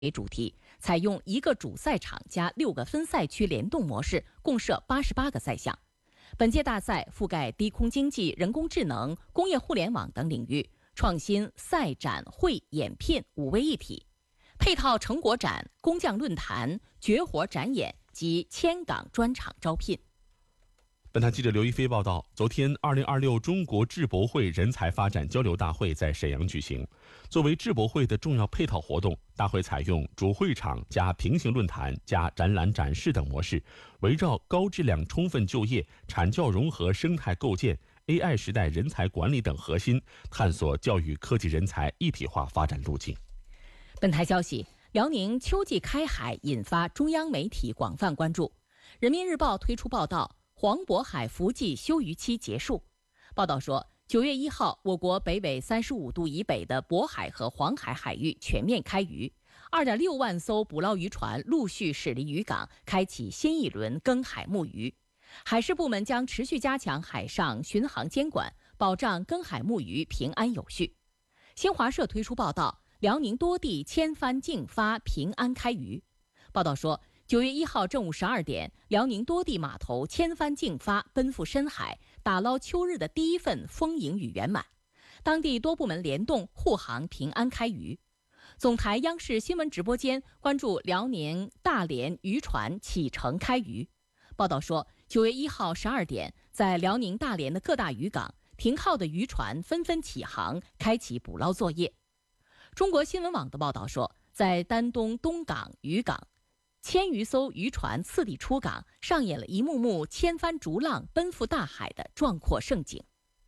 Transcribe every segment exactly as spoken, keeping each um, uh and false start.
为主题，采用一个主赛场加六个分赛区联动模式，共设八十八个赛项。本届大赛覆盖低空经济、人工智能、工业互联网等领域，创新赛展会演聘五位一体，配套成果展、工匠论坛、绝活展演及千岗专场招聘。 本台记者刘一飞报道，昨天二零二六中国智博会人才发展交流大会在沈阳举行。作为智博会的重要配套活动，大会采用主会场加平行论坛加展览展示等模式，围绕高质量充分就业、产教融合生态构建、A I 时代人才管理等核心，探索教育科技人才一体化发展路径。 本台消息，辽宁秋季开海引发中央媒体广泛关注。人民日报推出报道，黄渤海伏季休渔期结束。报道说，九月一号，我国北纬三十五度以北的渤海和黄海海域全面开渔， 二点六万艘捕捞渔船陆续驶离渔港，开启新一轮耕海牧渔。海事部门将持续加强海上巡航监管，保障耕海牧渔平安有序。新华社推出报道，辽宁多地千帆竞发平安开渔。报道说，九月一号正午十二点，辽宁多地码头千帆竞发奔赴深海，打捞秋日的第一份丰盈与圆满。当地多部门联动护航平安开渔。总台央视新闻直播间关注辽宁大连渔船启程开渔。报道说，九月一号十二点，在辽宁大连的各大渔港，停靠的渔船纷纷起航，开启捕捞作业。中国新闻网的报道说，在丹东东港渔港，千余艘渔船次第出港，上演了一幕幕千帆逐浪奔赴大海的壮阔盛景。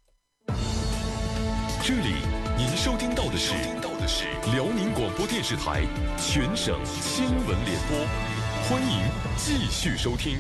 这里您收听到的是辽宁广播电视台全省新闻联播，欢迎继续收听。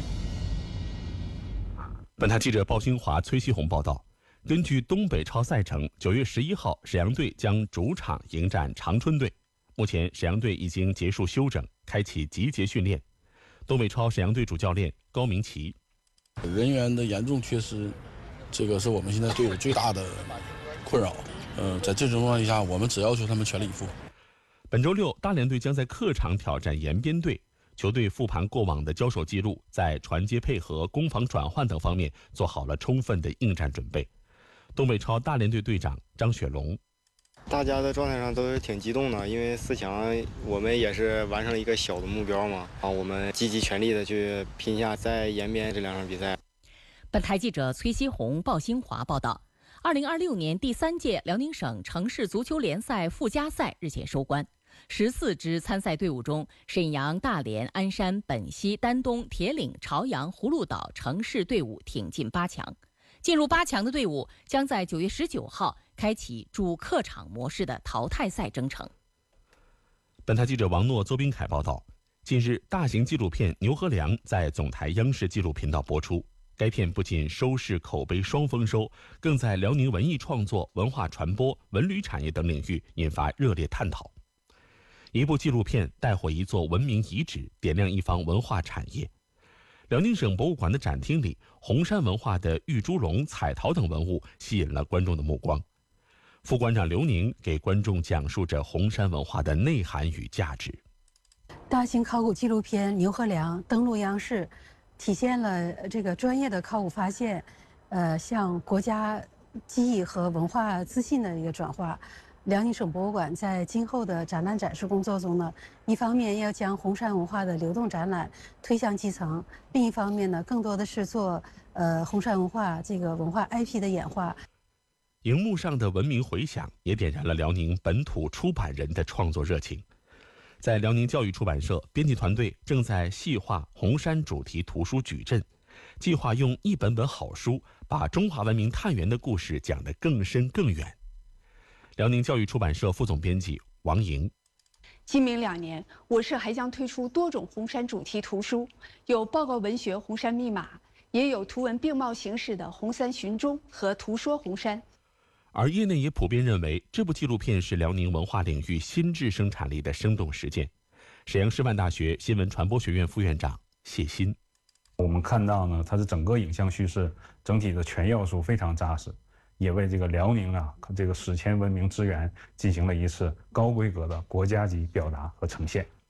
本台记者鲍新华、崔希红报道，根据东北超赛程，九月十一号，沈阳队将主场迎战长春队。目前，沈阳队已经结束休整，开启集结训练。东北超沈阳队主教练高明奇： 人员的严重缺失，这个是我们现在队伍最大的困扰。呃，在这种情况下，我们只要求他们全力以赴。 本周六，大连队将在客场挑战延边队。球队复盘过往的交手记录，在传接配合、攻防转换等方面做好了充分的应战准备。东北超大连队队长张雪龙： 大家的状态上都是挺激动的，因为四强我们也是完成了一个小的目标嘛，啊，我们积极全力的去拼下在延边这两场比赛。 本台记者崔希红、鲍新华报道，二零二六年第三届辽宁省城市足球联赛附加赛日前收官。十四支参赛队伍中，沈阳、大连、鞍山、本溪、丹东、铁岭、朝阳、葫芦岛城市队伍挺进八强。进入八强的队伍将在九月十九号开启主客场模式的淘汰赛征程。 本台记者王诺、邹斌凯报道，近日，大型纪录片《牛和良》在总台央视纪录频道播出。该片不仅收视口碑双丰收，更在辽宁文艺创作、文化传播、文旅产业等领域引发热烈探讨。一部纪录片带火一座文明遗址，点亮一方文化产业。辽宁省博物馆的展厅里，红山文化的玉猪龙、彩陶等文物吸引了观众的目光。副馆长刘宁给观众讲述着红山文化的内涵与价值。 大型考古纪录片《牛和良》登陆央视，体现了这个专业的考古发现，呃，向国家记忆和文化自信的一个转化。辽宁省博物馆在今后的展览展示工作中呢，一方面要将红山文化的流动展览推向基层，另一方面呢，更多的是做呃红山文化这个文化 I P 的演化。 荧幕上的文明回响也点燃了辽宁本土出版人的创作热情。在辽宁教育出版社，编辑团队正在细化红山主题图书矩阵，计划用一本本好书把中华文明探源的故事讲得更深更远。辽宁教育出版社副总编辑王莹： 今明两年，我社还将推出多种红山主题图书，有报告文学《红山密码》，也有图文并茂形式的《红山寻踪》和《图说红山》。 而业内也普遍认为，这部纪录片是辽宁文化领域新质生产力的生动实践。沈阳师范大学新闻传播学院副院长谢鑫： 我们看到呢，它是整个影像叙事整体的全要素非常扎实，也为这个辽宁啊这个史前文明之源进行了一次高规格的国家级表达和呈现。